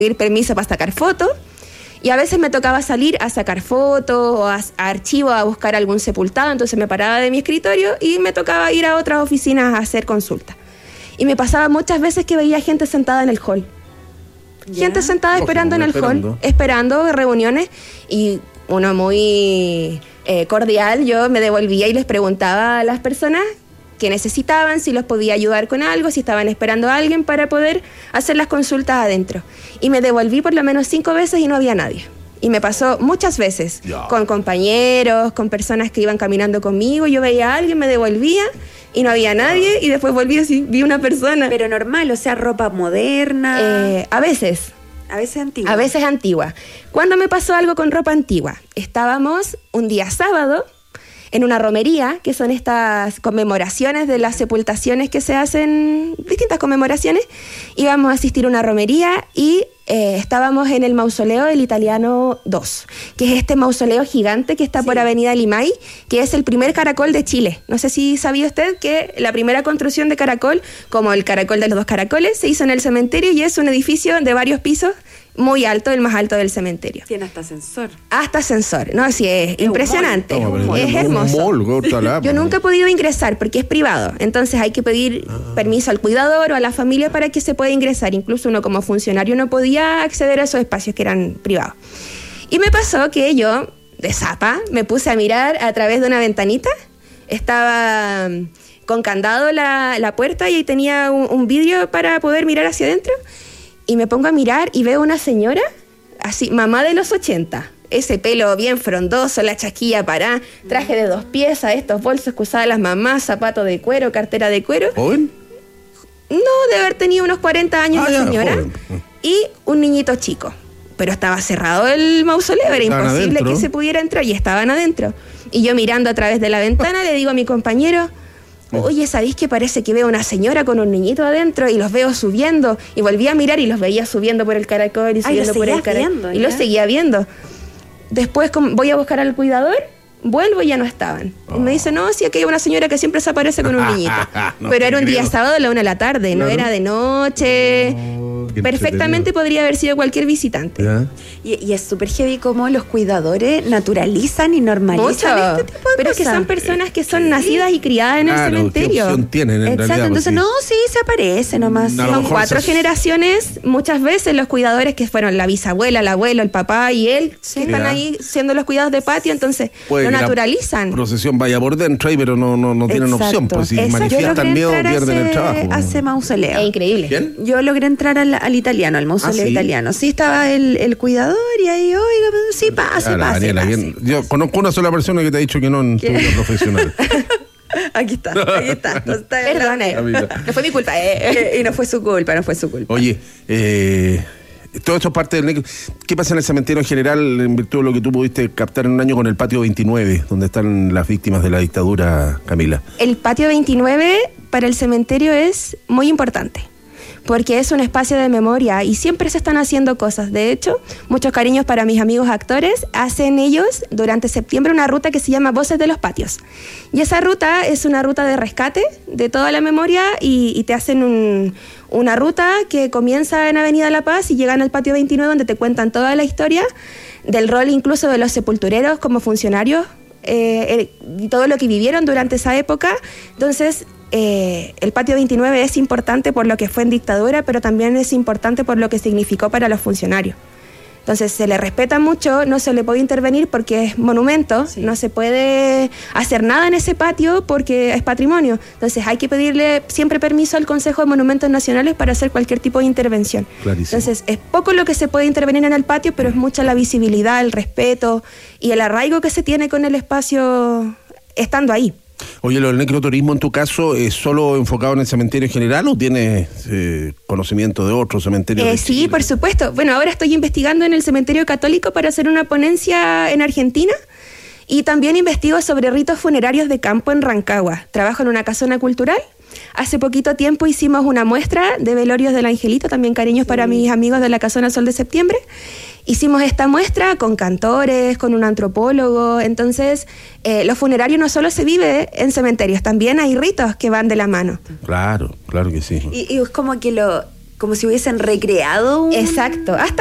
pedir permiso para sacar fotos. Y a veces me tocaba salir a sacar fotos o a archivos, a buscar algún sepultado. Entonces me paraba de mi escritorio y me tocaba ir a otras oficinas a hacer consultas. Y me pasaba muchas veces que veía gente sentada en el hall. Gente sentada esperando en el hall, esperando reuniones. Y uno muy cordial, yo me devolvía y les preguntaba a las personas qué necesitaban, si los podía ayudar con algo, si estaban esperando a alguien para poder hacer las consultas adentro. Y me devolví por lo menos 5 veces y no había nadie. Y me pasó muchas veces, con compañeros, con personas que iban caminando conmigo. Yo veía a alguien, me devolvía y no había nadie, y después volví así, vi una persona. Pero normal, o sea, ropa moderna. A veces. A veces antigua. A veces antigua. ¿Cuándo me pasó algo con ropa antigua? Estábamos un día sábado en una romería, que son estas conmemoraciones de las sepultaciones que se hacen, distintas conmemoraciones. Íbamos a asistir a una romería y estábamos en el mausoleo del Italiano 2, que es este mausoleo gigante que está por Avenida Limay, que es el primer caracol de Chile. No sé si sabía usted que la primera construcción de caracol, como el caracol de los 2 caracoles, se hizo en el cementerio y es un edificio de varios pisos, muy alto, el más alto del cementerio. Tiene hasta ascensor. Hasta ascensor, ¿no? Sí, es impresionante. Es hermoso. Yo nunca he podido ingresar porque es privado, entonces hay que pedir permiso al cuidador o a la familia para que se pueda ingresar. Incluso uno como funcionario no podía acceder a esos espacios que eran privados. Y me pasó que yo, de zapa, me puse a mirar a través de una ventanita. Estaba con candado la puerta y ahí tenía un vidrio para poder mirar hacia adentro. Y me pongo a mirar y veo una señora, así, mamá de los 80. Ese pelo bien frondoso, la chasquilla parada, traje de 2 piezas, estos bolsos que usaban las mamás, zapatos de cuero, cartera de cuero. ¿Joven? No, de haber tenido unos 40 años la señora. Joven. Y un niñito chico. Pero estaba cerrado el mausoleo, era imposible adentro, que se pudiera entrar, y estaban adentro. Y yo mirando a través de la ventana le digo a mi compañero: oye, ¿sabéis que parece que veo una señora con un niñito adentro? Y los veo subiendo. Y volví a mirar y los veía subiendo por el caracol y subiendo por el caracol. Y los seguía viendo. Después voy a buscar al cuidador, vuelvo y ya no estaban. Y me dice: no, sí, aquí hay una señora que siempre se aparece con un niñito. Pero era un día sábado a la 1 de la tarde, no era de noche. Perfectamente podría haber sido cualquier visitante. Y es súper heavy como los cuidadores naturalizan y normalizan este tipo de pero cosas. Que son personas que son nacidas y criadas en el cementerio. ¿Qué opción tienen en realidad? Entonces, no, sí, se aparece nomás. Son 4 generaciones, muchas veces los cuidadores que fueron la bisabuela, el abuelo, el papá y él, que están ahí siendo los cuidados de patio, entonces lo naturalizan. La procesión vaya por dentro ahí, pero no tienen opción, pues si manifiestan miedo pierden el trabajo. Hace mausoleo. Es increíble. ¿Quién? Yo logré entrar al italiano, al mausoleo italiano. Sí, estaba el cuidador y ahí, oiga, sí, pase. Daniela, yo conozco una sola persona que te ha dicho que no en tu vida profesional. Aquí está. Perdone, no fue mi culpa. Y no fue su culpa. Oye, todo esto es parte del negro. ¿Qué pasa en el cementerio en general en virtud de lo que tú pudiste captar en un año con el patio 29, donde están las víctimas de la dictadura, Camila? El patio 29 para el cementerio es muy importante, porque es un espacio de memoria y siempre se están haciendo cosas. De hecho, muchos cariños para mis amigos actores. Hacen ellos durante septiembre una ruta que se llama Voces de los Patios. Y esa ruta es una ruta de rescate de toda la memoria y te hacen una ruta que comienza en Avenida La Paz y llegan al patio 29, donde te cuentan toda la historia del rol incluso de los sepultureros como funcionarios y todo lo que vivieron durante esa época. Entonces, el patio 29 es importante por lo que fue en dictadura, pero también es importante por lo que significó para los funcionarios. Entonces se le respeta mucho, no se le puede intervenir porque es monumento, no se puede hacer nada en ese patio porque es patrimonio. Entonces hay que pedirle siempre permiso al Consejo de Monumentos Nacionales para hacer cualquier tipo de intervención. Clarísimo. Entonces es poco lo que se puede intervenir en el patio, pero es mucha la visibilidad, el respeto y el arraigo que se tiene con el espacio estando ahí. Oye, ¿lo del necroturismo en tu caso es solo enfocado en el cementerio en general o tienes conocimiento de otros cementerios? Sí, por supuesto. Bueno, ahora estoy investigando en el cementerio católico para hacer una ponencia en Argentina y también investigo sobre ritos funerarios de campo en Rancagua. Trabajo en una casona cultural. Hace poquito tiempo hicimos una muestra de velorios del Angelito, también cariños para mis amigos de la casona Sol de Septiembre. Hicimos esta muestra con cantores, con un antropólogo. Entonces, los funerarios no solo se vive en cementerios, también hay ritos que van de la mano. Claro que sí. Y es como que como si hubiesen recreado Exacto, hasta